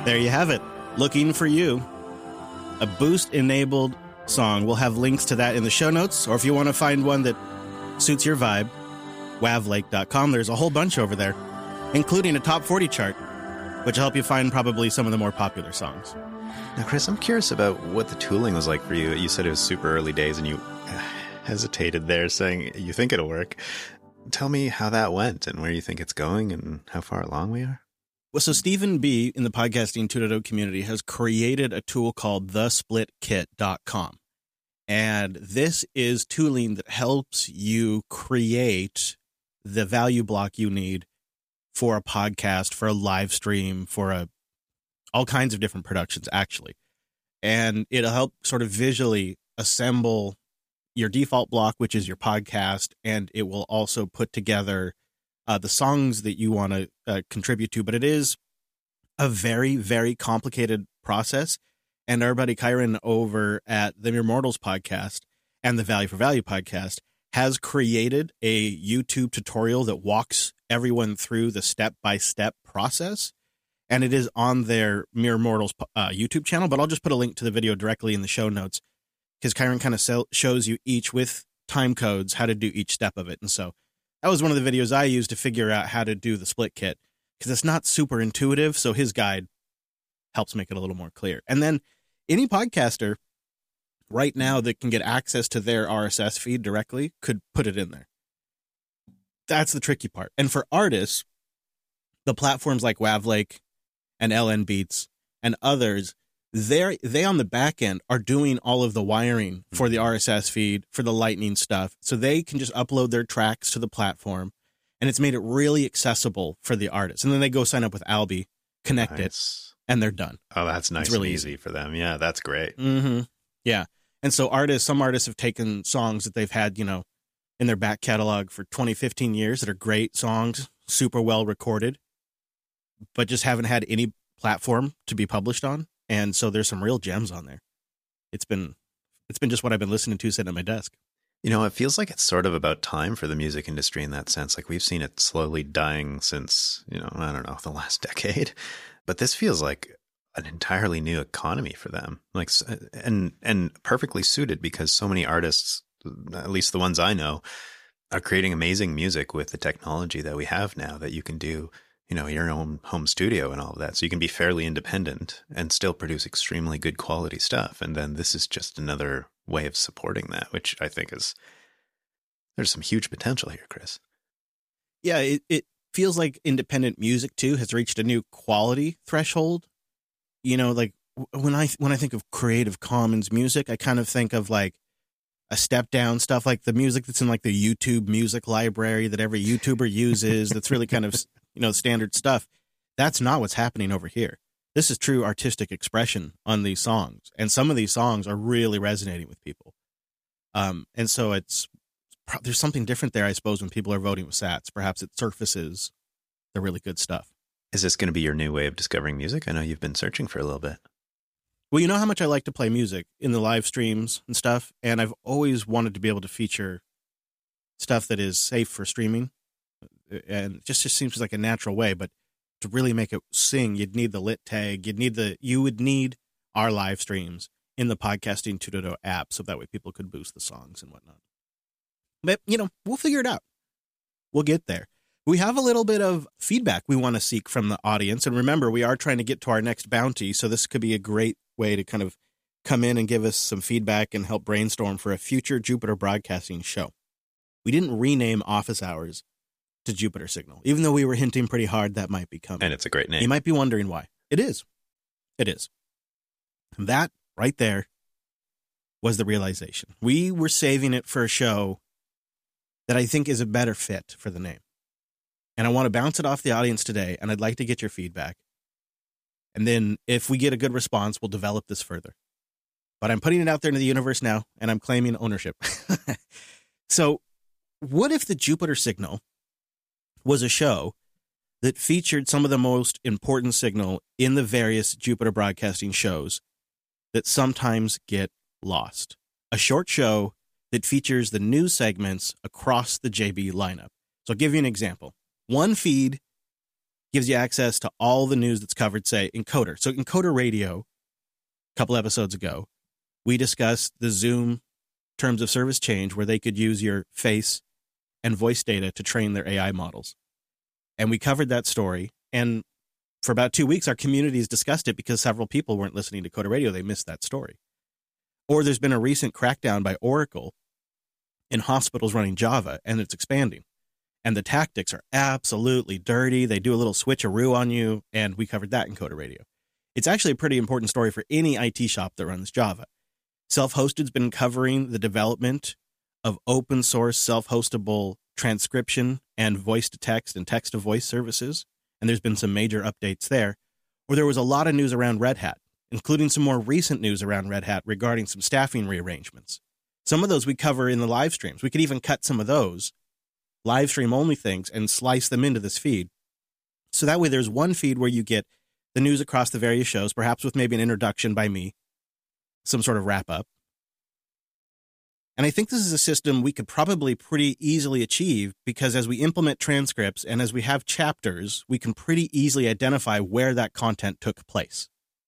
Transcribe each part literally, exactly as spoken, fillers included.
There you have it. Looking for You, a Boost-enabled song. We'll have links to that in the show notes, or if you want to find one that suits your vibe, wavlake dot com. There's a whole bunch over there, including a top forty chart, which will help you find probably some of the more popular songs. Now, Chris, I'm curious about what the tooling was like for you. You said it was super early days, and you hesitated there saying you think it'll work. Tell me how that went and where you think it's going and how far along we are. Well, so Stephen B. in the podcasting two point oh community has created a tool called the split kit dot com. And this is tooling that helps you create the value block you need for a podcast, for a live stream, for a all kinds of different productions, actually. And it'll help sort of visually assemble your default block, which is your podcast, and it will also put together Uh, the songs that you want to uh, contribute to, but it is a very, very complicated process. And our buddy Kyron over at the Mere Mortals podcast and the Value for Value podcast has created a YouTube tutorial that walks everyone through the step-by-step process. And it is on their Mere Mortals uh, YouTube channel, but I'll just put a link to the video directly in the show notes because Kyron kind of sell- shows you each with time codes how to do each step of it. And so that was one of the videos I used to figure out how to do the split kit because it's not super intuitive. So his guide helps make it a little more clear. And then any podcaster right now that can get access to their R S S feed directly could put it in there. That's the tricky part. And for artists, the platforms like Wavlake and L N Beats and others, They're, they on the back end are doing all of the wiring for the R S S feed, for the Lightning stuff. So they can just upload their tracks to the platform, and it's made it really accessible for the artists. And then they go sign up with Alby, connect Nice. it, and they're done. Oh, that's nice It's really and easy, easy for them. Yeah, that's great. Mm-hmm. Yeah. And so artists, some artists have taken songs that they've had, you know, in their back catalog for twenty, fifteen years that are great songs, super well recorded, but just haven't had any platform to be published on. And so there's some real gems on there. It's been it's been just what I've been listening to sitting at my desk. You know, it feels like it's sort of about time for the music industry in that sense. Like we've seen it slowly dying since, you know, I don't know, the last decade. But this feels like an entirely new economy for them. Like and and perfectly suited because so many artists, at least the ones I know, are creating amazing music with the technology that we have now that you can do, you know, your own home studio and all of that. So you can be fairly independent and still produce extremely good quality stuff. And then this is just another way of supporting that, which I think is, there's some huge potential here, Chris. Yeah, it, it feels like independent music too has reached a new quality threshold. You know, like when I, when I think of Creative Commons music, I kind of think of like a step down stuff, like the music that's in like the YouTube music library that every YouTuber uses. That's really kind of, you know, standard stuff. That's not what's happening over here. This is true artistic expression on these songs. And some of these songs are really resonating with people. Um, and so it's, there's something different there, I suppose, when people are voting with sats. Perhaps it surfaces the really good stuff. Is this going to be your new way of discovering music? I know you've been searching for a little bit. Well, you know how much I like to play music in the live streams and stuff. And I've always wanted to be able to feature stuff that is safe for streaming. And it just, just seems like a natural way, but to really make it sing, you'd need the lit tag. You'd need the, you would need our live streams in the podcasting two point oh app. So that way people could boost the songs and whatnot. But, you know, we'll figure it out. We'll get there. We have a little bit of feedback we want to seek from the audience. And remember, we are trying to get to our next bounty. So this could be a great way to kind of come in and give us some feedback and help brainstorm for a future Jupiter Broadcasting show. We didn't rename Office Hours to Jupiter Signal, even though we were hinting pretty hard that might be coming. And it's a great name. You might be wondering why. It is. It is. And that right there was the realization. We were saving it for a show that I think is a better fit for the name. And I want to bounce it off the audience today, and I'd like to get your feedback. And then if we get a good response, we'll develop this further. But I'm putting it out there into the universe now, and I'm claiming ownership. So what if the Jupiter Signal was a show that featured some of the most important signal in the various Jupiter Broadcasting shows that sometimes get lost? A short show that features the news segments across the J B lineup. So I'll give you an example. One feed gives you access to all the news that's covered, say, Encoder. So Encoder Radio, a couple episodes ago, we discussed the Zoom terms of service change where they could use your face and voice data to train their A I models. And we covered that story. And for about two weeks, our communities discussed it because several people weren't listening to Coder Radio. They missed that story. Or there's been a recent crackdown by Oracle in hospitals running Java, and it's expanding. And the tactics are absolutely dirty. They do a little switcheroo on you, and we covered that in Coder Radio. It's actually a pretty important story for any I T shop that runs Java. Self-Hosted's been covering the development of open source self-hostable transcription and voice-to-text and text-to-voice services, and there's been some major updates there. Or there was a lot of news around Red Hat, including some more recent news around Red Hat regarding some staffing rearrangements. Some of those we cover in the live streams. We could even cut some of those live stream only things and slice them into this feed. So that way there's one feed where you get the news across the various shows, perhaps with maybe an introduction by me, some sort of wrap up. And I think this is a system we could probably pretty easily achieve because as we implement transcripts and as we have chapters, we can pretty easily identify where that content took place.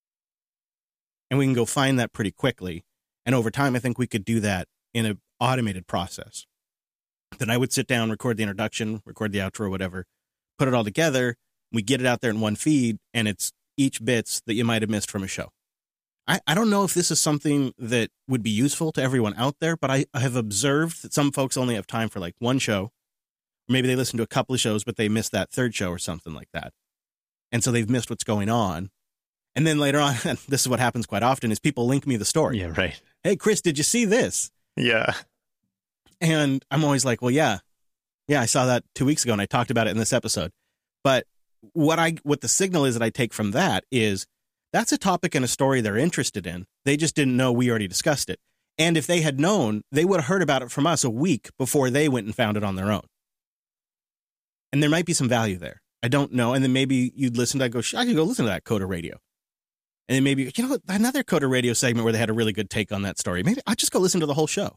And we can go find that pretty quickly. And over time, I think we could do that in an automated process. Then I would sit down, record the introduction, record the outro, whatever, put it all together. We get it out there in one feed, and it's each bits that you might have missed from a show. I, I don't know if this is something that would be useful to everyone out there, but I, I have observed that some folks only have time for like one show. Maybe they listen to a couple of shows, but they missed that third show or something like that. And so they've missed what's going on. And then later on, and this is what happens quite often, is people link me the story. Yeah, right. Hey, Chris, did you see this? Yeah. And I'm always like, well, yeah. Yeah, I saw that two weeks ago, and I talked about it in this episode. But what I what the signal is that I take from that is that's a topic and a story they're interested in. They just didn't know we already discussed it. And if they had known, they would have heard about it from us a week before they went and found it on their own. And there might be some value there. I don't know. And then maybe you'd listen to that, go, I could go listen to that Coder Radio. And then maybe, you know, another Coder Radio segment where they had a really good take on that story. Maybe I'll just go listen to the whole show.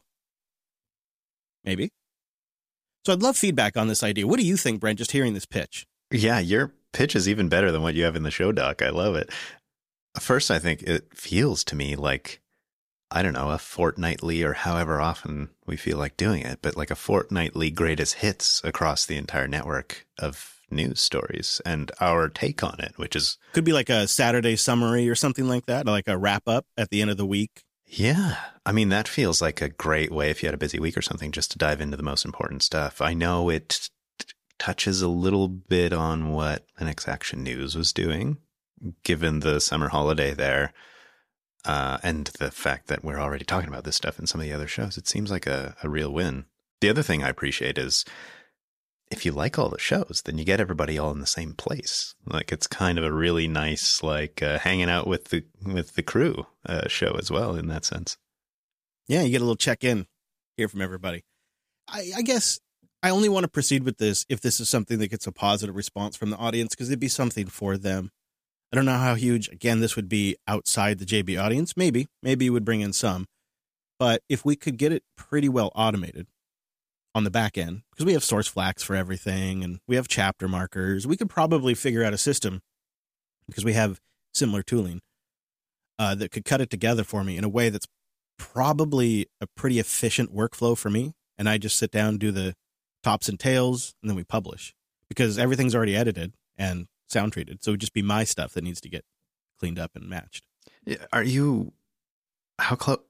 Maybe. So I'd love feedback on this idea. What do you think, Brent, just hearing this pitch? Yeah, your pitch is even better than what you have in the show doc. I love it. First, I think it feels to me like, I don't know, a fortnightly or however often we feel like doing it, but like a fortnightly greatest hits across the entire network of news stories and our take on it, which is... Could be like a Saturday summary or something like that, like a wrap up at the end of the week. Yeah. I mean, that feels like a great way if you had a busy week or something, just to dive into the most important stuff. I know it t- touches a little bit on what Linux Action News was doing, given the summer holiday there, uh, and the fact that we're already talking about this stuff in some of the other shows. It seems like a, a real win. The other thing I appreciate is if you like all the shows, then you get everybody all in the same place. Like it's kind of a really nice, like uh, hanging out with the with the crew uh, show as well in that sense. Yeah, you get a little check in, hear from everybody. I, I guess I only want to proceed with this if this is something that gets a positive response from the audience, because it'd be something for them. I don't know how huge, again, this would be outside the J B audience. Maybe, maybe it would bring in some. But if we could get it pretty well automated on the back end, because we have source flags for everything and we have chapter markers, we could probably figure out a system, because we have similar tooling, uh, that could cut it together for me in a way that's probably a pretty efficient workflow for me. And I just sit down, do the tops and tails, and then we publish, because everything's already edited and sound treated. So it would just be my stuff that needs to get cleaned up and matched. Are you, how close,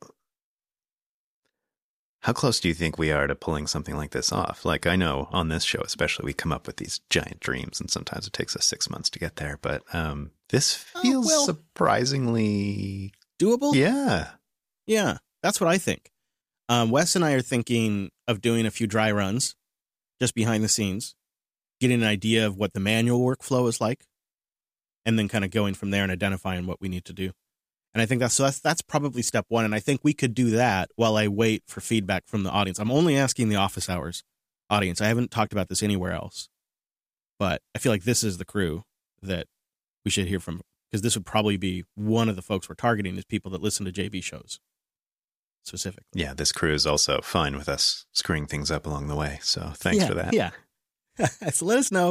how close do you think we are to pulling something like this off? Like, I know on this show, especially, we come up with these giant dreams and sometimes it takes us six months to get there. But um, this feels oh, well, surprisingly doable. Yeah. Yeah. That's what I think. Um, Wes and I are thinking of doing a few dry runs just behind the scenes, getting an idea of what the manual workflow is like, and then kind of going from there and identifying what we need to do. And I think that's, so that's, that's probably step one. And I think we could do that while I wait for feedback from the audience. I'm only asking the office hours audience. I haven't talked about this anywhere else, but I feel like this is the crew that we should hear from, because this would probably be one of the folks we're targeting is people that listen to J V shows specifically. Yeah. This crew is also fine with us screwing things up along the way. So thanks yeah, for that. Yeah. So let us know.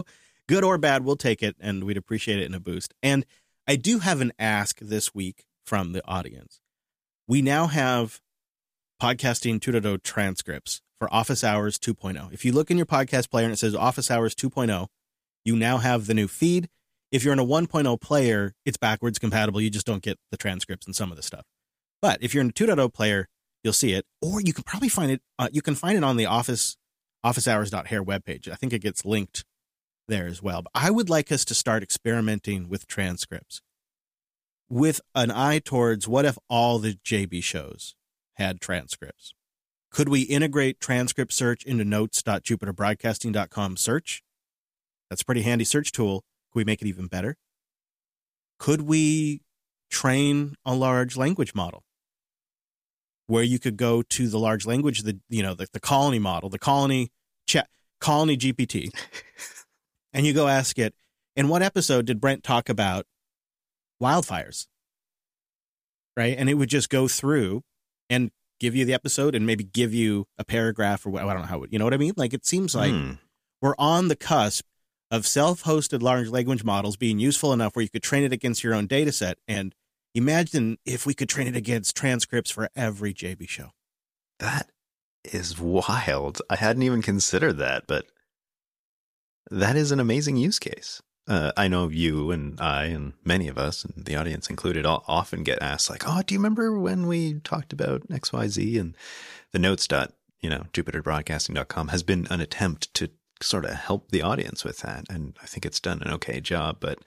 Good or bad, we'll take it, and we'd appreciate it in a boost. And I do have an ask this week from the audience. We now have Podcasting two point oh transcripts for Office Hours two point oh. If you look in your podcast player and it says Office Hours two point oh, you now have the new feed. If you're in a one point oh player, it's backwards compatible. You just don't get the transcripts and some of the stuff. But if you're in a two point oh player, you'll see it. Or you can probably find it. Uh, you can find it on the Office office hours dot hair webpage. I think it gets linked there as well. But I would like us to start experimenting with transcripts with an eye towards what if all the J B shows had transcripts? Could we integrate transcript search into notes dot jupiter broadcasting dot com search? That's a pretty handy search tool. Could we make it even better? Could we train a large language model where you could go to the large language, the you know, the, the Colony model, the Colony chat, Colony G P T, and you go ask it, in what episode did Brent talk about wildfires? Right? And it would just go through and give you the episode and maybe give you a paragraph or what, I don't know how, it, you know what I mean? Like, it seems like hmm. we're on the cusp of self-hosted large language models being useful enough where you could train it against your own data set. And imagine if we could train it against transcripts for every J B show. That is wild. I hadn't even considered that, but that is an amazing use case. Uh, I know you and I and many of us, and the audience included, all, often get asked like, "Oh, do you remember when we talked about X Y Z?" And the notes dot you know jupiter broadcasting dot com has been an attempt to sort of help the audience with that, and I think it's done an okay job. But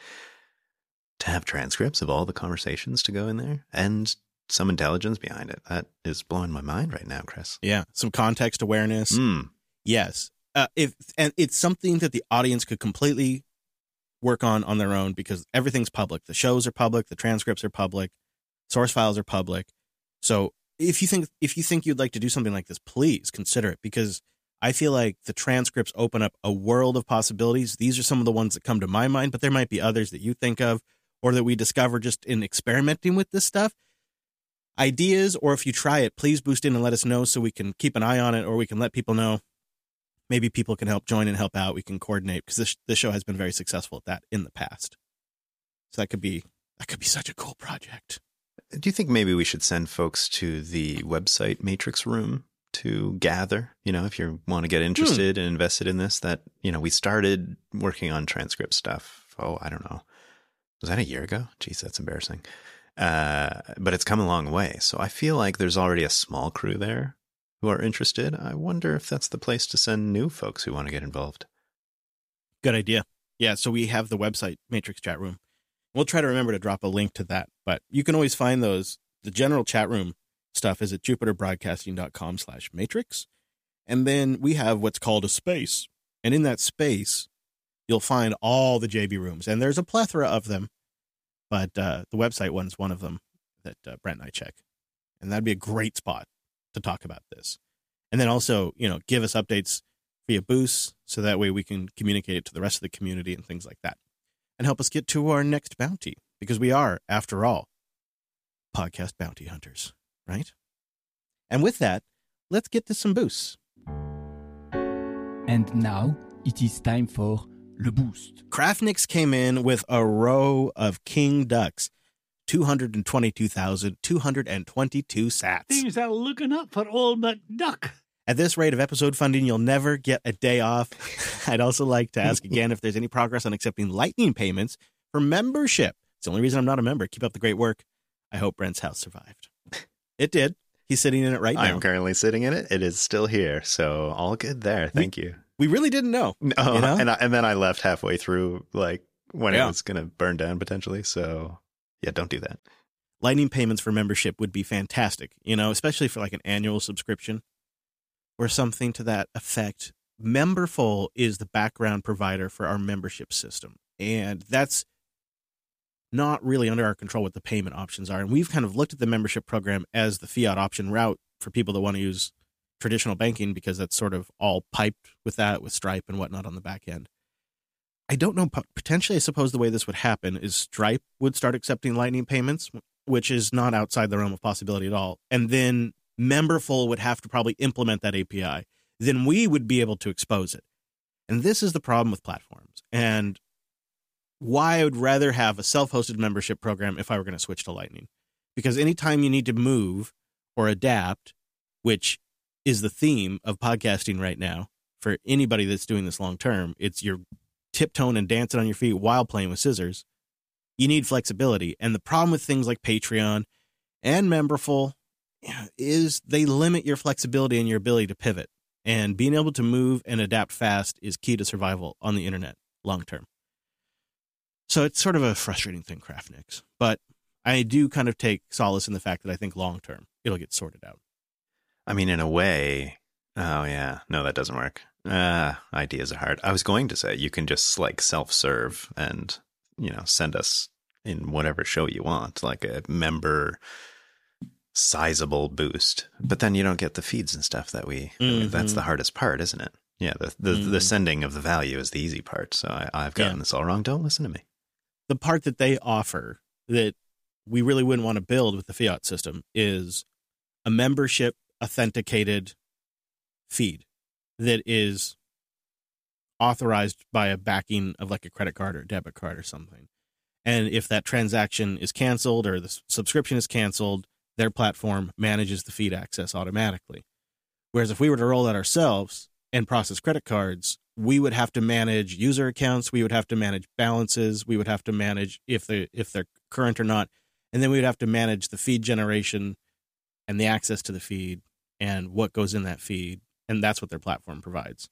to have transcripts of all the conversations to go in there and some intelligence behind it, that is blowing my mind right now, Chris. Yeah, some context awareness. Mm. Yes, uh, if and it's something that the audience could completely work on on their own because everything's public. The shows are public. The transcripts are public. Source files are public. So if you think if you think you'd like to do something like this, please consider it, because I feel like the transcripts open up a world of possibilities. These are some of the ones that come to my mind, but there might be others that you think of or that we discover just in experimenting with this stuff. Ideas, or if you try it, please boost in and let us know so we can keep an eye on it, or we can let people know. Maybe people can help join and help out. We can coordinate, because this this show has been very successful at that in the past. So that could be that could be such a cool project. Do you think maybe we should send folks to the website Matrix Room to gather? You know, if you want to get interested hmm. and invested in this, that, you know, we started working on transcript stuff. Oh, I don't know. Was that a year ago? Jeez, that's embarrassing. Uh, but it's come a long way. So I feel like there's already a small crew there who are interested. I wonder if that's the place to send new folks who want to get involved. Good idea. Yeah, so we have the website, Matrix Chat Room. We'll try to remember to drop a link to that, but you can always find those. The general chat room stuff is at jupiter broadcasting dot com slash matrix. And then we have what's called a space. And in that space, you'll find all the J B rooms. And there's a plethora of them, but uh, the website one's one of them that uh, Brent and I check. And that'd be a great spot to talk about this. And then also, you know, give us updates via boosts, so that way we can communicate it to the rest of the community and things like that, and help us get to our next bounty, because we are, after all, podcast bounty hunters, right? And with that, let's get to some boosts. And now it is time for Le Boost. Craftnix came in with a row of king ducks. two hundred twenty-two thousand two hundred twenty-two sats. Things are looking up for old McDuck. At this rate of episode funding, you'll never get a day off. I'd also like to ask again if there's any progress on accepting Lightning payments for membership. It's the only reason I'm not a member. Keep up the great work. I hope Brent's house survived. It did. He's sitting in it right now. I'm currently sitting in it. It is still here. So all good there. Thank we, you. We really didn't know. No, you know? and, I, and then I left halfway through, like, when yeah. it was going to burn down potentially. So yeah, don't do that. Lightning payments for membership would be fantastic, you know, especially for like an annual subscription or something to that effect. Memberful is the background provider for our membership system, and that's not really under our control what the payment options are. And we've kind of looked at the membership program as the fiat option route for people that want to use traditional banking, because that's sort of all piped with that, with Stripe and whatnot on the back end. I don't know, potentially I suppose the way this would happen is Stripe would start accepting Lightning payments, which is not outside the realm of possibility at all. And then Memberful would have to probably implement that A P I. Then we would be able to expose it. And this is the problem with platforms. and why I would rather have a self-hosted membership program if I were going to switch to Lightning. Because anytime you need to move or adapt, which is the theme of podcasting right now for anybody that's doing this long term, it's you're tiptoeing and dancing on your feet while playing with scissors. You need flexibility. And the problem with things like Patreon and Memberful is they limit your flexibility and your ability to pivot. And being able to move and adapt fast is key to survival on the internet long term. So it's sort of a frustrating thing, Craftnix. But I do kind of take solace in the fact that I think long term it'll get sorted out. I mean, in a way, oh yeah, no, that doesn't work. Uh, ideas are hard. I was going to say you can just like self-serve and, you know, send us in whatever show you want, like a member sizable boost. But then you don't get the feeds and stuff that we, mm-hmm. that's the hardest part, isn't it? Yeah, the the, mm-hmm. the sending of the value is the easy part. So I, I've gotten yeah. this all wrong. Don't listen to me. The part that they offer that we really wouldn't want to build with the fiat system is a membership authenticated feed that is authorized by a backing of like a credit card or debit card or something. And if that transaction is canceled or the subscription is canceled, their platform manages the feed access automatically. Whereas if we were to roll that ourselves and process credit cards, we would have to manage user accounts. We would have to manage balances. We would have to manage if they if they're current or not. And then we would have to manage the feed generation and the access to the feed and what goes in that feed. And that's what their platform provides.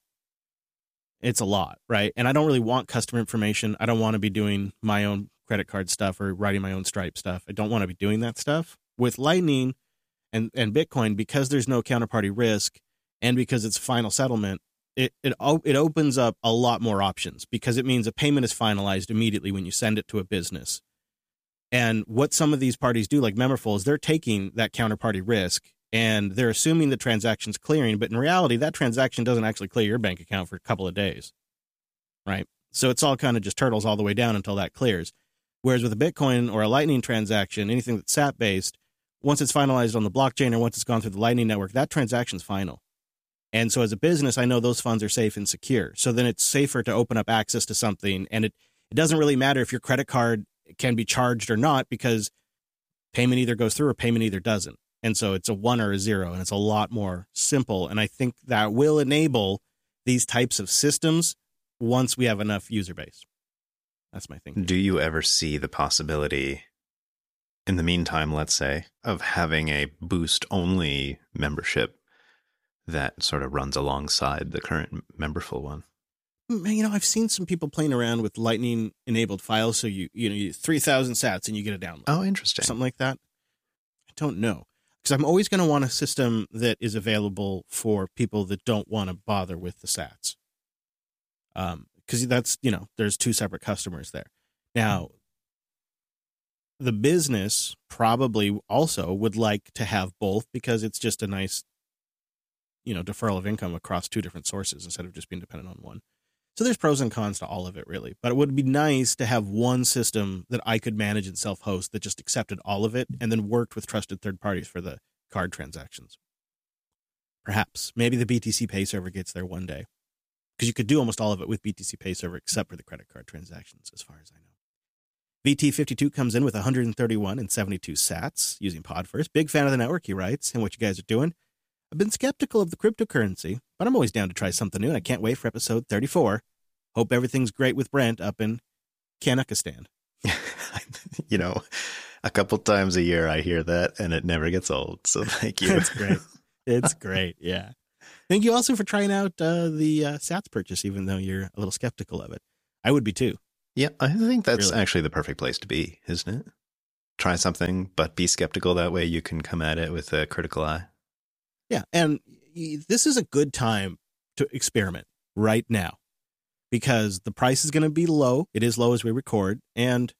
It's a lot, right? And I don't really want customer information. I don't want to be doing my own credit card stuff or writing my own Stripe stuff. I don't want to be doing that stuff. With Lightning and, and Bitcoin, because there's no counterparty risk and because it's final settlement, it, it it opens up a lot more options because it means a payment is finalized immediately when you send it to a business. And what some of these parties do, like Memberful, is they're taking that counterparty risk and they're assuming the transaction's clearing, but in reality, that transaction doesn't actually clear your bank account for a couple of days, right? So it's all kind of just turtles all the way down until that clears. Whereas with a Bitcoin or a Lightning transaction, anything that's S A P-based, once it's finalized on the blockchain or once it's gone through the Lightning Network, that transaction's final. And so as a business, I know those funds are safe and secure. So then it's safer to open up access to something. And it, it doesn't really matter if your credit card can be charged or not because payment either goes through or payment either doesn't. And so it's a one or a zero, and it's a lot more simple. And I think that will enable these types of systems once we have enough user base. That's my thinking. Do you ever see the possibility, in the meantime, let's say, of having a boost-only membership that sort of runs alongside the current Memberful one? You know, I've seen some people playing around with Lightning-enabled files, so you you know, you three thousand sats and you get a download. Oh, interesting. Something like that. I don't know. Because I'm always going to want a system that is available for people that don't want to bother with the sats. Um, because that's, you know, there's two separate customers there. Now, the business probably also would like to have both because it's just a nice, you know, deferral of income across two different sources instead of just being dependent on one. So there's pros and cons to all of it, really. But it would be nice to have one system that I could manage and self-host that just accepted all of it and then worked with trusted third parties for the card transactions. Perhaps. Maybe the B T C Pay server gets there one day. Because you could do almost all of it with B T C Pay server except for the credit card transactions, as far as I know. V T fifty-two comes in with one hundred thirty-one and seventy-two sats using Podfirst. Big fan of the network, he writes, and what you guys are doing. I've been skeptical of the cryptocurrency, but I'm always down to try something new, and I can't wait for episode thirty-four. Hope everything's great with Brent up in Kazakhstan. You know, a couple times a year I hear that, and it never gets old, so thank you. It's great. It's great, yeah. Thank you also for trying out uh, the uh, sats purchase, even though you're a little skeptical of it. I would be too. Yeah, I think that's Really. actually the perfect place to be, isn't it? Try something, but be skeptical. That way you can come at it with a critical eye. Yeah, and y- this is a good time to experiment right now because the price is going to be low. It is low as we record, and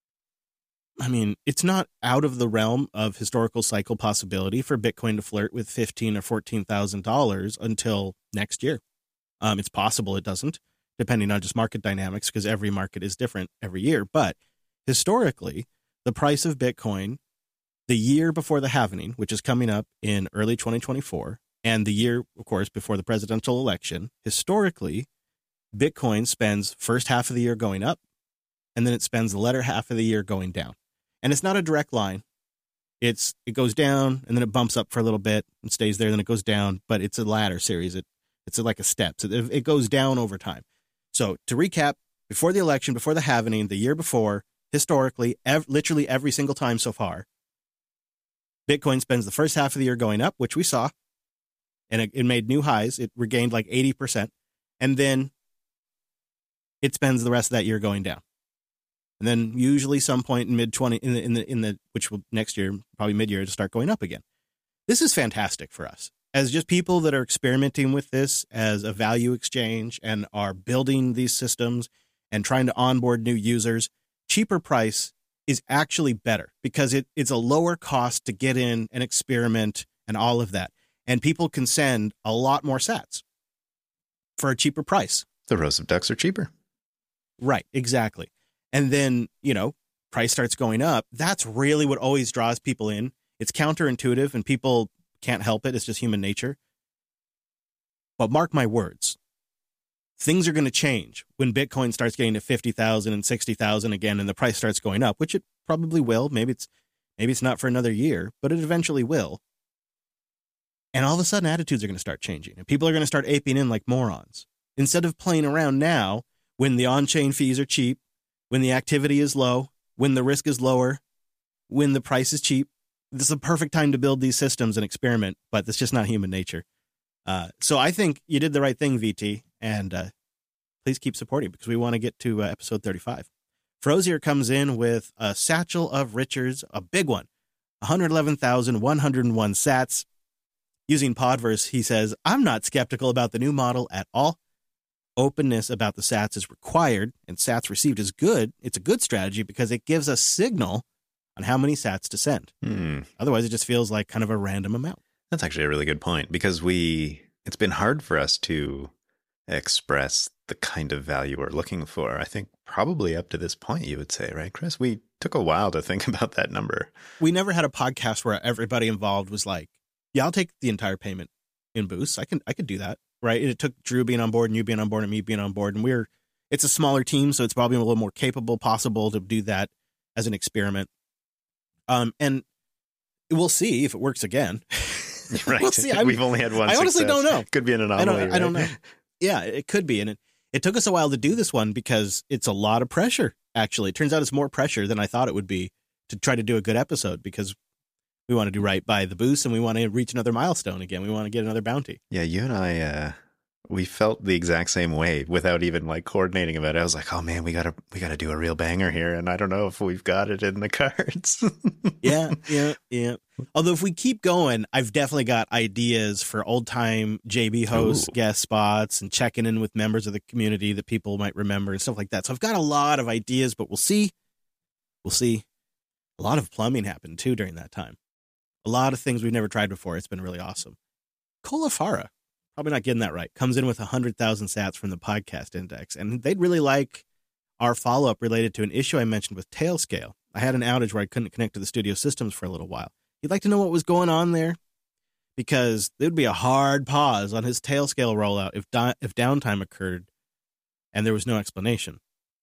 I mean, it's not out of the realm of historical cycle possibility for Bitcoin to flirt with fifteen or fourteen thousand dollars until next year. Um, it's possible it doesn't, depending on just market dynamics, because every market is different every year. But historically, the price of Bitcoin, the year before the halvening, which is coming up in early twenty twenty-four, and the year, of course, before the presidential election, historically, Bitcoin spends first half of the year going up, and then it spends the latter half of the year going down. And it's not a direct line. It's it goes down, and then it bumps up for a little bit and stays there, then it goes down, but it's a ladder series. It It's like a step. So it, it goes down over time. So to recap, before the election, before the halvening, the year before, historically, ev- literally every single time so far, Bitcoin spends the first half of the year going up, which we saw, and it, it made new highs. It regained like eighty percent. And then it spends the rest of that year going down. And then usually some point in mid twenty in the in the in the which will next year, probably mid-year, to start going up again. This is fantastic for us as just people that are experimenting with this as a value exchange and are building these systems and trying to onboard new users. Cheaper price is actually better because it, it's a lower cost to get in and experiment and all of that. And people can send a lot more sats for a cheaper price. The rows of ducks are cheaper. Right, exactly. And then, you know, price starts going up. That's really what always draws people in. It's counterintuitive and people can't help it. It's just human nature. But mark my words, things are going to change when Bitcoin starts getting to fifty thousand and sixty thousand again and the price starts going up, which it probably will. Maybe it's maybe it's not for another year, but it eventually will. And all of a sudden attitudes are going to start changing and people are going to start aping in like morons. Instead of playing around now when the on-chain fees are cheap, when the activity is low, when the risk is lower, when the price is cheap, this is a perfect time to build these systems and experiment, but it's just not human nature. Uh, so I think you did the right thing, V T, and uh, please keep supporting because we want to get to uh, episode thirty-five. Frozier comes in with a satchel of Richards, a big one, one hundred eleven thousand one hundred one sats. Using Podverse, he says, I'm not skeptical about the new model at all. Openness about the sats is required, and sats received is good. It's a good strategy because it gives a signal on how many sats to send. Hmm. Otherwise, it just feels like kind of a random amount. That's actually a really good point because we, it's been hard for us to express the kind of value we're looking for. I think probably up to this point, you would say, right, Chris? We took a while to think about that number. We never had a podcast where everybody involved was like, yeah, I'll take the entire payment in boosts. I can, I could do that. Right. It took Drew being on board and you being on board and me being on board. And we're, it's a smaller team, so it's probably a little more capable, possible to do that as an experiment. Um, and we'll see if it works again. Right. We'll see. We've only had one. I honestly success. don't know. Could be an anomaly. I don't, right? I don't know. Yeah, it could be. And it, it took us a while to do this one because it's a lot of pressure, actually. It turns out it's more pressure than I thought it would be to try to do a good episode because we want to do right by the boost and we want to reach another milestone again. We want to get another bounty. Yeah, you and I, uh, we felt the exact same way without even like coordinating about it. I was like, oh man, we gotta, we gotta do a real banger here. And I don't know if we've got it in the cards. yeah, yeah, yeah. Although if we keep going, I've definitely got ideas for old time J B hosts, Ooh. guest spots, and checking in with members of the community that people might remember and stuff like that. So I've got a lot of ideas, but we'll see. We'll see. A lot of plumbing happened too during that time. A lot of things we've never tried before. It's been really awesome. Colafara, probably not getting that right, comes in with one hundred thousand sats from the podcast index. And they'd really like our follow-up related to an issue I mentioned with Tailscale. I had an outage where I couldn't connect to the studio systems for a little while. He'd like to know what was going on there because there would be a hard pause on his Tailscale rollout if di- if downtime occurred and there was no explanation.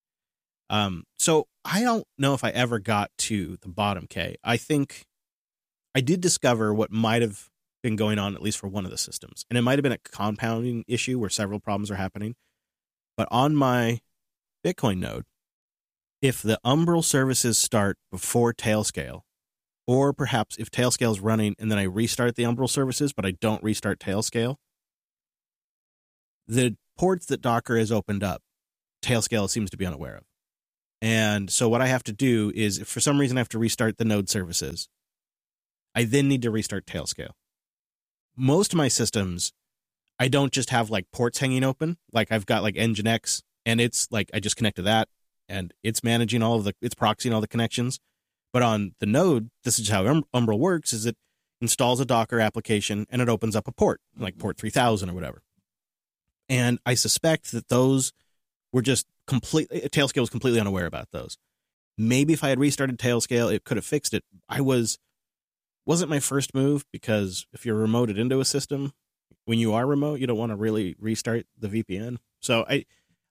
Um, so I don't know if I ever got to the bottom, K. I think I did discover what might have been going on, at least for one of the systems. And it might have been a compounding issue where several problems are happening. But on my Bitcoin node, if the Umbrel services start before Tailscale, or perhaps if Tailscale is running and then I restart the Umbrel services, but I don't restart Tailscale, the ports that Docker has opened up, Tailscale seems to be unaware of. And so what I have to do is, if for some reason I have to restart the node services, I then need to restart Tailscale. Most of my systems, I don't just have like ports hanging open. Like I've got like Nginx and it's like, I just connect to that and it's managing all of the, it's proxying all the connections. But on the node, this is how um, Umbrel works, is it installs a Docker application and it opens up a port, like port three thousand or whatever. And I suspect that those were just completely, Tailscale was completely unaware about those. Maybe if I had restarted Tailscale, it could have fixed it. I was, wasn't my first move because if you're remoted into a system, when you are remote, you don't want to really restart the V P N. So I,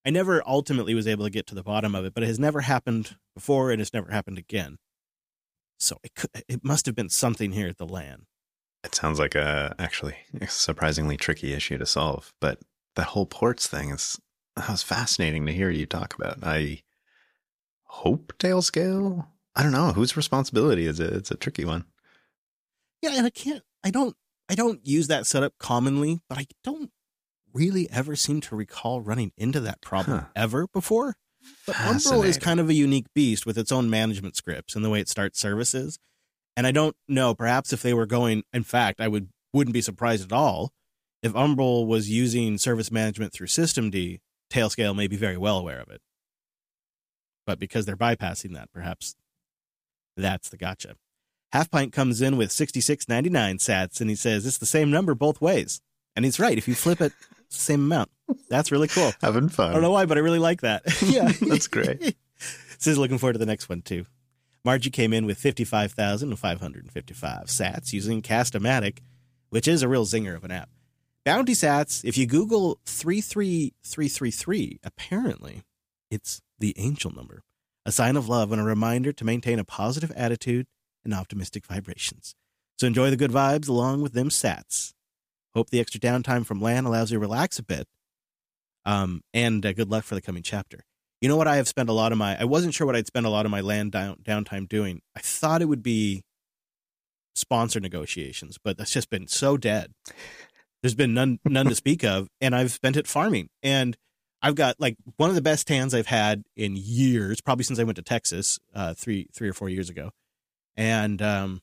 I never ultimately was able to get to the bottom of it, but it has never happened before and it's never happened again. So it could, it must have been something here at the LAN. It sounds like a actually a surprisingly tricky issue to solve, but that whole ports thing is that was fascinating to hear you talk about. I hope Tailscale. I don't know whose responsibility is it. It's a tricky one. Yeah, and I can't. I don't. I don't use that setup commonly, but I don't really ever seem to recall running into that problem huh. ever before. But Umbrel is kind of a unique beast with its own management scripts and the way it starts services. And I don't know, perhaps if they were going, in fact, I would, wouldn't be surprised at all if Umbrel was using service management through Systemd, Tailscale may be very well aware of it. But because they're bypassing that, perhaps that's the gotcha. Half Pint comes in with sixty-six ninety-nine sats, and he says it's the same number both ways. And he's right. If you flip it, it's the same amount. That's really cool. Having fun. I don't know why, but I really like that. Yeah, that's great. Says looking forward to the next one, too. Margie came in with fifty-five thousand five hundred fifty-five sats using Cast-O-Matic, which is a real zinger of an app. Bounty sats, if you Google three three three three three, apparently it's the angel number, a sign of love and a reminder to maintain a positive attitude and optimistic vibrations. So enjoy the good vibes along with them sats. Hope the extra downtime from LAN allows you to relax a bit. Um, and uh, good luck for the coming chapter. You know what I have spent a lot of my, I wasn't sure what I'd spend a lot of my LAN down, downtime doing. I thought it would be sponsor negotiations, but that's just been so dead. There's been none, none to speak of, and I've spent it farming. And I've got like one of the best tans I've had in years, probably since I went to Texas uh, three, three or four years ago. And um,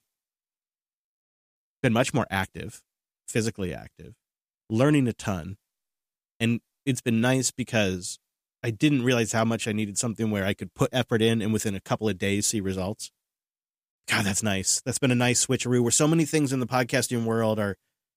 been much more active, physically active, learning a ton. And it's been nice because I didn't realize how much I needed something where I could put effort in and within a couple of days see results. God, that's nice. That's been a nice switcheroo where so many things in the podcasting world are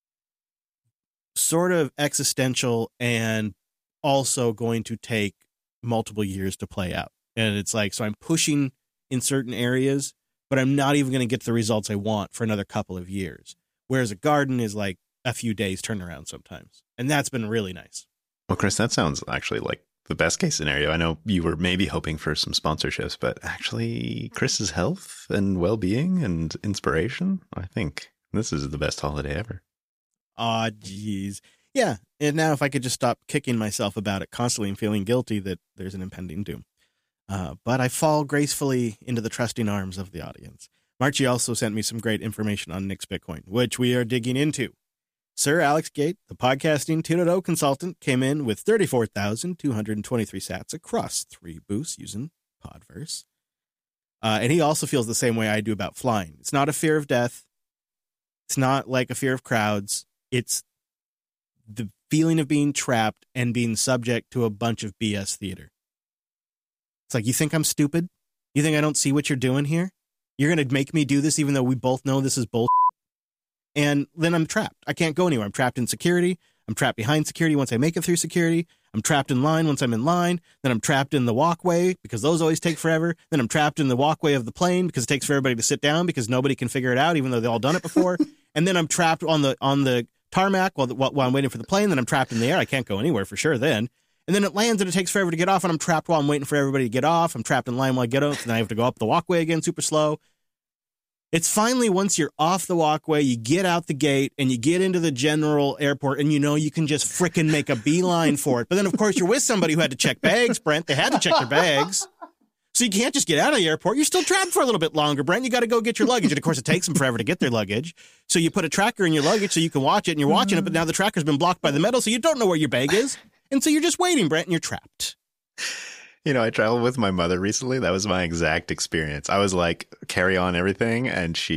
sort of existential and also going to take multiple years to play out. And it's like, so I'm pushing in certain areas, but I'm not even going to get the results I want for another couple of years. Whereas a garden is like a few days turnaround sometimes. And that's been really nice. Well, Chris, that sounds actually like the best case scenario. I know you were maybe hoping for some sponsorships, but actually Chris's health and well-being and inspiration, I think this is the best holiday ever. Aw, oh, geez. Yeah. And now if I could just stop kicking myself about it constantly and feeling guilty that there's an impending doom. Uh, but I fall gracefully into the trusting arms of the audience. Marchie also sent me some great information on Nix Bitcoin, which we are digging into. Sir Alex Gate, the podcasting two point oh consultant, came in with thirty-four thousand two hundred twenty-three sats across three boosts using Podverse. Uh, and he also feels the same way I do about flying. It's not a fear of death. It's not like a fear of crowds. It's the feeling of being trapped and being subject to a bunch of B S theater. It's like, you think I'm stupid? You think I don't see what you're doing here? You're going to make me do this even though we both know this is bullshit? And then I'm trapped. I can't go anywhere. I'm trapped in security. I'm trapped behind security once I make it through security. I'm trapped in line once I'm in line. Then I'm trapped in the walkway because those always take forever. Then I'm trapped in the walkway of the plane because it takes for everybody to sit down because nobody can figure it out even though they've all done it before. And then I'm trapped on the on the tarmac while, the, while I'm waiting for the plane. Then I'm trapped in the air. I can't go anywhere for sure then. And then it lands and it takes forever to get off, and I'm trapped while I'm waiting for everybody to get off. I'm trapped in line while I get off, and then I have to go up the walkway again super slow. It's finally, once you're off the walkway, you get out the gate, and you get into the general airport, and you know you can just frickin' make a beeline for it. But then, of course, you're with somebody who had to check bags, Brent. They had to check their bags. So you can't just get out of the airport. You're still trapped for a little bit longer, Brent. You got to go get your luggage. And, of course, it takes them forever to get their luggage. So you put a tracker in your luggage so you can watch it, and you're watching it, but now the tracker's been blocked by the metal, so you don't know where your bag is. And so you're just waiting, Brent, and you're trapped. You know, I traveled with my mother recently. That was my exact experience. I was like, carry on everything. And she